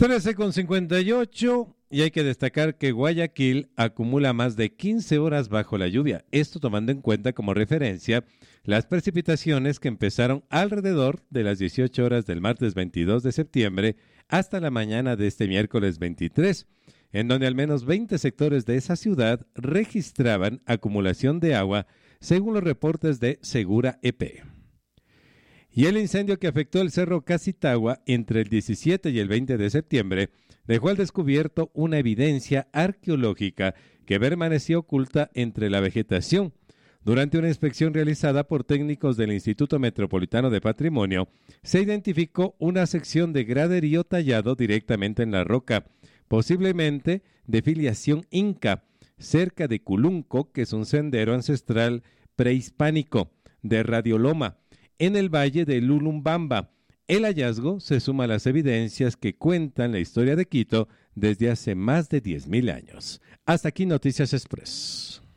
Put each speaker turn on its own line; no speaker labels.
13:58 y hay que destacar que Guayaquil acumula más de 15 horas bajo la lluvia. Esto tomando en cuenta como referencia las precipitaciones que empezaron alrededor de las 18 horas del martes 22 de septiembre hasta la mañana de este miércoles 23, en donde al menos 20 sectores de esa ciudad registraban acumulación de agua, según los reportes de Segura EP. Y el incendio que afectó el Cerro Casitagua entre el 17 y el 20 de septiembre dejó al descubierto una evidencia arqueológica que permaneció oculta entre la vegetación. Durante una inspección realizada por técnicos del Instituto Metropolitano de Patrimonio, se identificó una sección de graderío tallado directamente en la roca, posiblemente de filiación inca, cerca de Culunco, que es un sendero ancestral prehispánico de radioloma, en el valle de Lulumbamba. El hallazgo se suma a las evidencias que cuentan la historia de Quito desde hace más de 10.000 años. Hasta aquí Noticias Express.